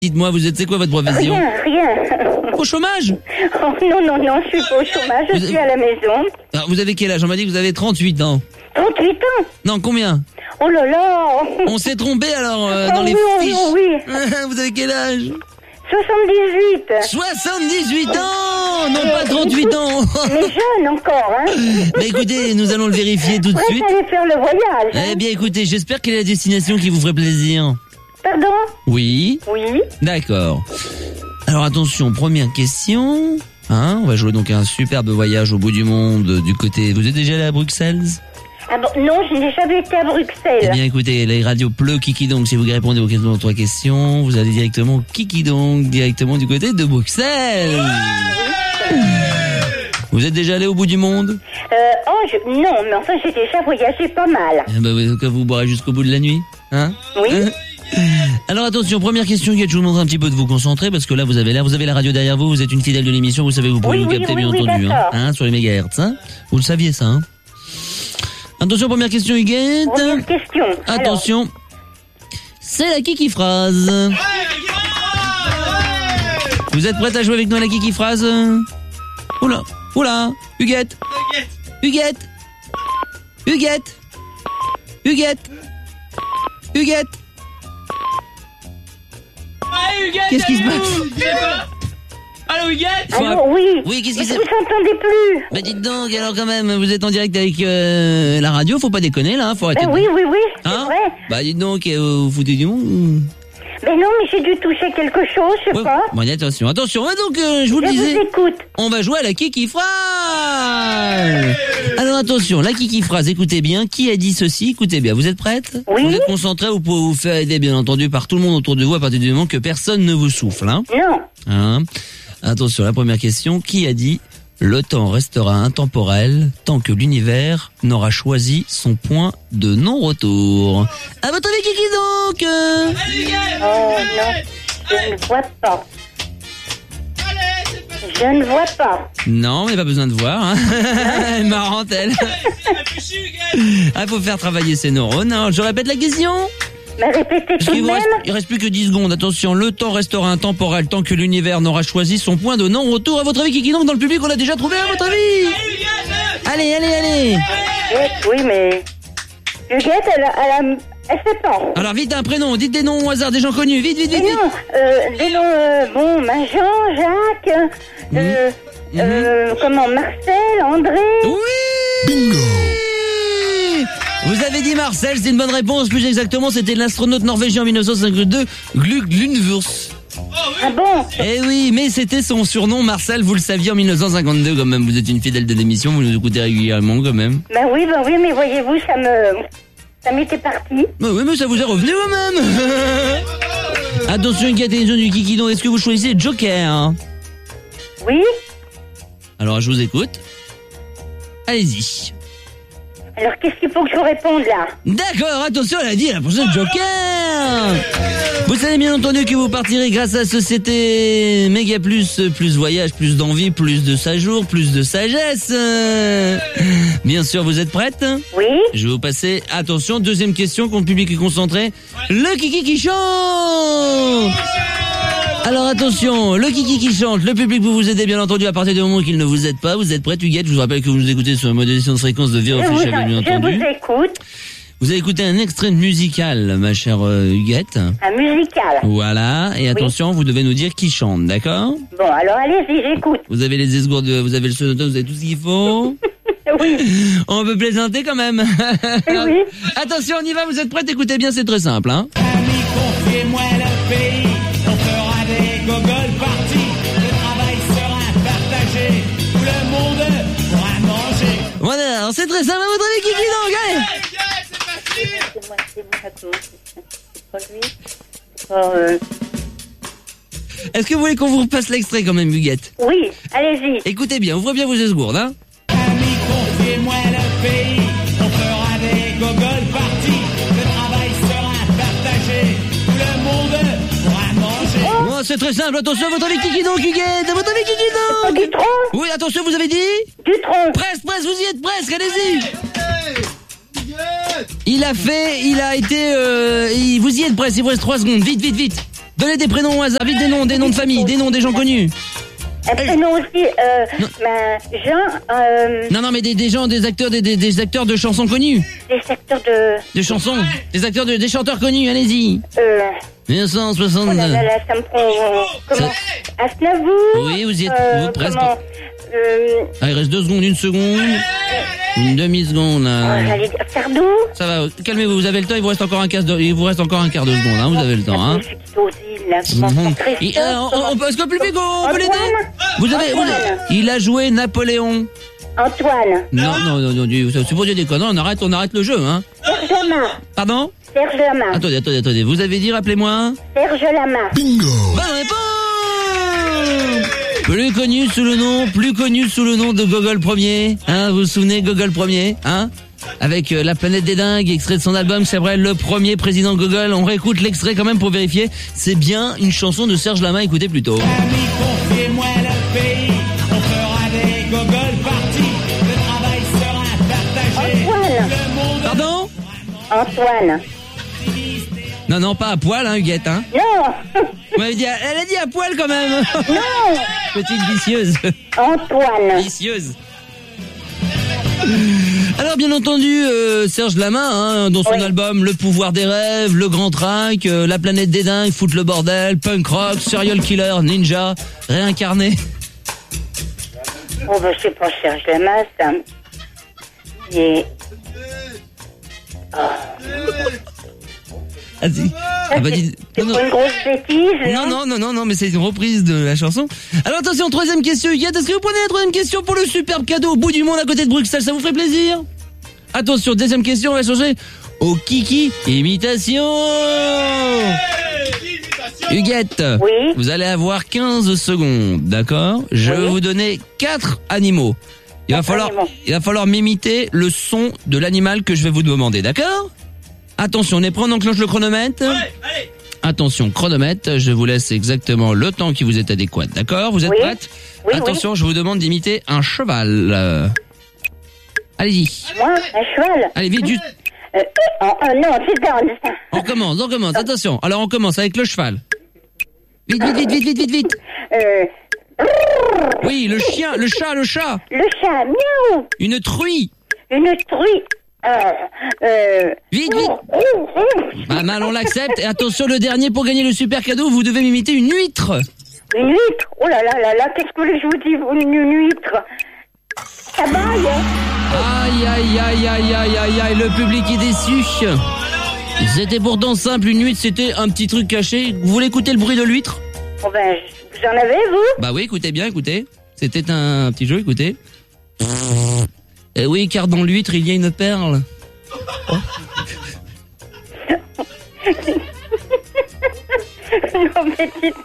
Dites-moi, c'est quoi votre profession? Rien. Au chômage? Oh, non, je suis pas au chômage, je suis à la maison. Alors, vous avez quel âge? On m'a dit que vous avez 38 ans. 38 ans? Non, combien? Oh là là. On s'est trompé alors dans les fiches. Oui. Vous avez quel âge? 78. 78 ans. Non, pas 38 ans. Mais jeune encore, hein. Mais écoutez, nous allons le vérifier tout de Prête suite. à aller faire le voyage. Hein. Eh bien, écoutez, j'espère quelle est la destination qui vous ferait plaisir. Pardon? Oui. Oui. D'accord. Alors attention, première question. On va jouer donc un superbe voyage au bout du monde du côté... Vous êtes déjà allé à Bruxelles? Ah bon, non, je n'ai jamais été à Bruxelles. Eh bien écoutez, les radios Pleu Kikidong, si vous répondez aux 3 questions, vous allez directement au Kikidong, directement du côté de Bruxelles. Vous êtes déjà allé au bout du monde? Non, mais enfin j'ai déjà voyagé pas mal. Eh ben, vous boirez jusqu'au bout de la nuit, hein? Oui. Alors attention, première question, je vous demande un petit peu de vous concentrer parce que là vous avez la radio derrière vous, vous êtes une fidèle de l'émission, vous savez, vous pouvez nous capter bien entendu, sur les mégahertz, hein. Vous le saviez ça, hein. Attention, première question, Huguette. Première question. Attention, c'est la Kiki phrase. Vous êtes prête à jouer avec nous à la Kiki phrase? Oula, Huguette. Qu'est-ce qui se passe? Allô, Huguette? Allô, oui. Oui, qu'est-ce qui se passe? Vous entendez plus? Bah dites donc, alors quand même, vous êtes en direct avec la radio, faut pas déconner là, faut arrêter. Oui, c'est vrai. Bah dites donc, vous foutez du monde? Mais non, mais j'ai dû toucher quelque chose, je sais pas. Bon, attention, donc je vous le disais. Je vous écoute. On va jouer à la Kiki phrase. Alors attention, la Kiki phrase, écoutez bien, qui a dit ceci? Écoutez bien, vous êtes prête? Oui. Vous êtes concentrés, vous pouvez vous faire aider bien entendu par tout le monde autour de vous à partir du moment que personne ne vous souffle, hein? Non. Attention, la première question, qui a dit le temps restera intemporel tant que l'univers n'aura choisi son point de non-retour? À votre avis, Kiki donc? Oh non, je ne vois pas. Je ne vois pas. Non, mais pas besoin de voir. Hein. Marrante, elle. Faut faire travailler ses neurones. Alors, je répète la question. Mais répétez tout de même. Il reste plus que 10 secondes. Attention, le temps restera intemporel tant que l'univers n'aura choisi son point de non-retour. À votre avis, Kiki donc, dans le public, on l'a déjà trouvé, à votre avis? Allez. Oui, mais... Huguette, elle sait pas. Alors, vite, un prénom. Dites des noms au hasard, des gens connus. Vite. Des noms, Jean, Jacques, Marcel, André. Oui! Bingo! Vous avez dit Marcel, c'est une bonne réponse. Plus exactement, c'était l'astronaute norvégien en 1952, Glug Lundvurs. Ah bon? Eh oui, mais c'était son surnom, Marcel, vous le saviez en 1952 quand même. Vous êtes une fidèle de l'émission, vous nous écoutez régulièrement quand même. Ben oui, mais voyez-vous, ça m'était parti. Bah oui, mais ça vous est revenu quand même. Attention, une question du Kikidon, est-ce que vous choisissez Joker? Oui. Alors, je vous écoute. Allez-y. Alors, qu'est-ce qu'il faut que je vous réponde, là? D'accord, attention, elle a dit la prochaine Joker. Vous savez bien entendu que vous partirez grâce à la société Méga Plus voyage, plus d'envie, plus de séjour, plus de sagesse. Bien sûr, vous êtes prête? Oui. Je vais vous passer, attention, deuxième question, quand le public est concentré. Le Kiki qui chante. Alors attention, le Kiki qui chante, le public vous aidez bien entendu à partir du moment qu'il ne vous aide pas. Vous êtes prête, Huguette? Je vous rappelle que vous nous écoutez sur la modulation de fréquence de Viro Fléchable, bien entendu. Je vous écoute. Vous avez écouté un extrait musical, ma chère Huguette. Un musical. Voilà, et attention, vous devez nous dire qui chante, d'accord? Bon, alors allez-y, j'écoute. Vous avez les esgourdes, vous avez le sonoton, vous avez tout ce qu'il faut? Oui. On peut plaisanter quand même. Oui. Attention, on y va, vous êtes prête? Écoutez bien, c'est très simple, hein. Amis, confiez-moi le pays. On fera des gogol parties. Le travail sera partagé. Tout le monde pourra manger. Voilà, alors c'est très simple, à votre avis, Kiki donc, allez. C'est pas lui. C'est pas... Est-ce que vous voulez qu'on vous repasse l'extrait quand même, Huguette? Oui, allez-y. Écoutez bien, ouvrez bien vos esgourdes, hein. Amis, confiez-moi le pays. On fera des gogol parties. Le travail sera partagé. Tout le monde pourra manger. Bon, c'est très simple, attention, à votre avis, Kiki donc, Huguette, à votre avis, Kiki donc. Du tronc. Oui, attention, vous avez dit? Du tronc. Presque, vous y êtes presque, allez-y. Il a été, vous y êtes presque, il vous reste 3 secondes, vite. Donnez des prénoms au hasard, vite des noms de famille, des noms des gens connus. Un prénom aussi, Jean, Non, mais des gens, des acteurs de chansons connues. des acteurs De chansons, des chanteurs connus, allez-y. 1960. Oh là là, ça me prend... comment Aznavour. Oui, vous y êtes, vous, presque. Comment Ah, il reste 2 secondes, 1 seconde. Une demi-seconde, là. J'allais dire Sardou. Ça va, calmez-vous, vous avez le temps, il vous reste encore un quart de seconde, hein, vous avez le temps, hein. Est-ce que le public, on peut l'aider? Il a joué Napoléon. Antoine. Non, c'est pour dire des conneries, on arrête le jeu, hein. Serge Lama. Pardon? Serge Lama. Attendez, vous avez dit, rappelez-moi. Serge Lama. Bingo! Bonne réponse! Plus connu sous le nom de Gogol Premier, hein, vous vous souvenez Gogol Premier, hein, avec La Planète des Dingues, extrait de son album, c'est vrai, le premier président Gogol. On réécoute l'extrait quand même pour vérifier. C'est bien une chanson de Serge Lama, écoutez plutôt. Amis, confiez-moi le pays, on fera des Gogol parties, le travail sera partagé. Antoine. Le monde... Pardon? Antoine. Non, pas à poil, hein, Huguette, hein. Non. Elle a dit à poil quand même. Non. Petite vicieuse. Antoine. Vicieuse. Alors bien entendu, Serge Lama, hein, dans son album Le Pouvoir des Rêves, Le Grand Track, La Planète des Dingues, Foutre le Bordel, Punk Rock, Serial Killer, Ninja, Réincarné. Oh bah c'est pas Serge Lama, ça. Et... Vas-y. C'est pas une grosse bêtise, Non, mais c'est une reprise de la chanson. Alors attention, 3e question, Huguette, est-ce que vous prenez la 3e question pour le superbe cadeau au bout du monde à côté de Bruxelles, ça vous ferait plaisir? Attention, 2e question, on va changer au Kiki Imitation. Huguette, oui. Vous allez avoir 15 secondes, d'accord? Je vais vous donner 4 animaux. Il va falloir m'imiter le son de l'animal que je vais vous demander, d'accord? Attention, on est prêt, on enclenche le chronomètre. Ouais, allez. Attention, chronomètre, je vous laisse exactement le temps qui vous est adéquat, d'accord? Vous êtes prête? Oui, attention, je vous demande d'imiter un cheval. Allez-y. Moi, un cheval. Allez, vite, juste. Non, c'est dans On commence, attention. Alors on commence avec le cheval. Vite. Oui, le chien, le chat. Le chat, miaou. Une truie. Vite. Pas mal, on l'accepte. Et attention, le dernier, pour gagner le super cadeau, vous devez m'imiter une huître. Une huître? Oh là, qu'est-ce que je vous dis, une huître? Ça baille, hein? Aïe, le public est déçu. C'était pourtant simple, une huître, c'était un petit truc caché. Vous voulez écouter le bruit de l'huître? Oh ben, vous en avez, vous? Bah oui, écoutez bien. C'était un petit jeu, écoutez. Eh oui, car dans l'huître, il y a une perle. Oh. Non, mais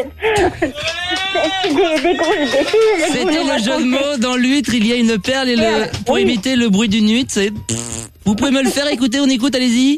c'est des grosses bêtises. C'était le jeu de mots. Dans l'huître, il y a une perle et pour imiter le bruit d'une huître, c'est... Vous pouvez me le faire écouter, on écoute, allez-y.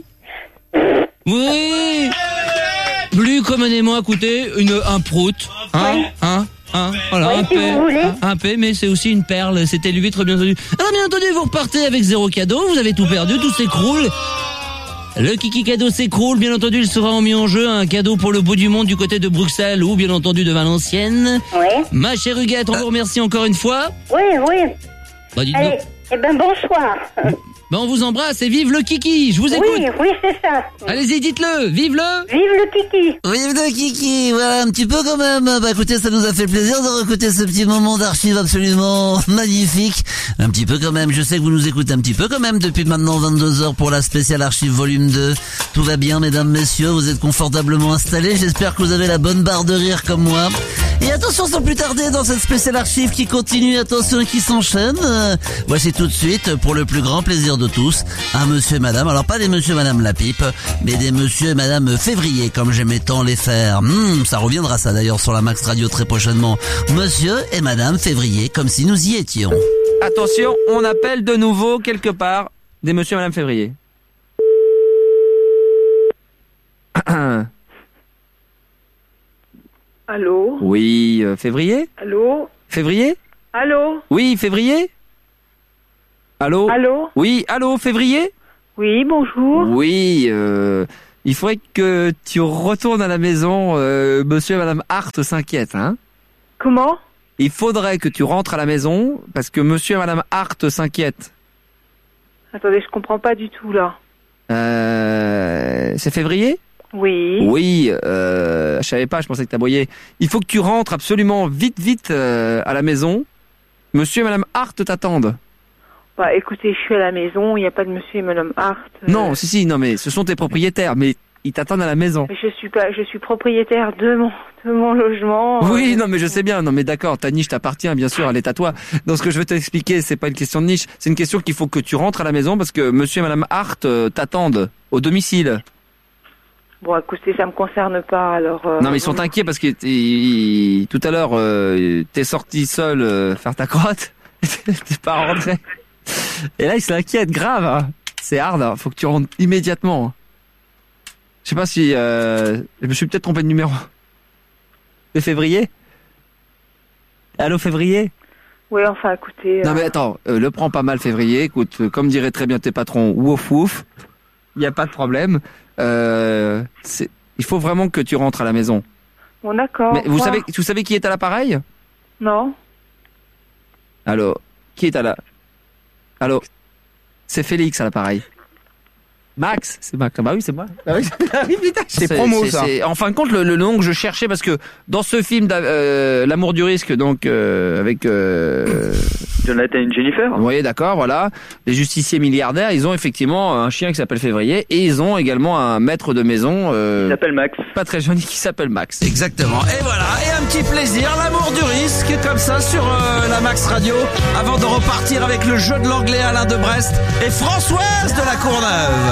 Oui. Plus communément écoutez, un prout. Voilà, un P, mais c'est aussi une perle. C'était l'huître, bien entendu. Alors, bien entendu, vous repartez avec 0 cadeau. Vous avez tout perdu, tout s'écroule. Le Kiki cadeau s'écroule. Bien entendu, il sera mis en jeu un cadeau pour le bout du monde du côté de Bruxelles ou bien entendu de Valenciennes. Oui. Ma chère Huguette, on vous remercie encore une fois. Oui. Bah, dites Allez, bonsoir. Ben, on vous embrasse et vive le Kiki. Je vous écoute. Oui, c'est ça. Allez-y, dites-le. Vive-le. Vive le Kiki. Vive le Kiki, voilà, un petit peu quand même. Bah écoutez, ça nous a fait plaisir de réécouter ce petit moment d'archives absolument magnifique. Un petit peu quand même, je sais que vous nous écoutez un petit peu quand même depuis maintenant 22h pour la spéciale archive volume 2. Tout va bien, mesdames, messieurs, vous êtes confortablement installés. J'espère que vous avez la bonne barre de rire comme moi. Et attention, sans plus tarder, dans cette spéciale archive qui continue, attention, qui s'enchaîne. Voici tout de suite, pour le plus grand plaisir de tous, un monsieur et madame, alors pas des monsieur et madame la pipe, mais des monsieur et madame février, comme j'aimais tant les faire. Ça reviendra ça d'ailleurs sur la Max Radio très prochainement. Monsieur et madame février, comme si nous y étions. Attention, on appelle de nouveau quelque part des monsieur et madame février. Allô? Oui, février? Allô? Février? Allô? Oui, février? Allô? Allô? Oui, allô, février? Oui, bonjour. Oui, Il faudrait que tu retournes à la maison. Monsieur et Madame Hart s'inquiètent, hein. Comment? Il faudrait que tu rentres à la maison parce que Monsieur et Madame Hart s'inquiètent. Attendez, je comprends pas du tout, là. C'est février? Oui. Oui, je savais pas, je pensais que t'aboyais. Il faut que tu rentres absolument vite à la maison. Monsieur et Madame Hart t'attendent. Bah, écoutez, je suis à la maison, il n'y a pas de monsieur et madame Hart. Non, si, non, mais ce sont tes propriétaires, mais ils t'attendent à la maison. Mais je suis propriétaire de mon logement. Oui, non, mais je sais bien. Non, mais d'accord, ta niche t'appartient, bien sûr, elle est à toi. Donc, ce que je veux t'expliquer, c'est pas une question de niche, c'est une question qu'il faut que tu rentres à la maison parce que monsieur et madame Hart t'attendent au domicile. Bon, écoutez, ça me concerne pas, alors... Non, mais ils sont inquiets parce que tout à l'heure, t'es sorti seul faire ta crotte. T'es pas rentré. Et là, ils s'inquiètent grave. Hein. C'est hard, hein. Faut que tu rentres immédiatement. Je sais pas si... je me suis peut-être trompé de numéro. C'est février? Allô, février? Oui, enfin, écoutez... Non, mais attends, le prends pas mal, février. Écoute, comme diraient très bien tes patrons, wouf wouf. Il n'y a pas de problème. Il faut vraiment que tu rentres à la maison. Bon, d'accord. Mais vous savez qui est à l'appareil? Non. Allô? Qui est à la... Allô? C'est Félix à l'appareil. Max? C'est Max. Bah oui, c'est moi. Bah oui, putain. C'est promo, ça. En fin de compte, le nom que je cherchais, parce que dans ce film, L'amour du risque, donc, avec... Jonathan et Jennifer. Vous voyez, d'accord, voilà. Les justiciers milliardaires, ils ont effectivement un chien qui s'appelle Février, et ils ont également un maître de maison... Il s'appelle Max. Pas très joli, qui s'appelle Max. Exactement. Et voilà, et un petit plaisir, l'amour du risque, comme ça, sur la Max Radio, avant de repartir avec le jeu de l'anglais Alain de Brest et Françoise de la Courneuve.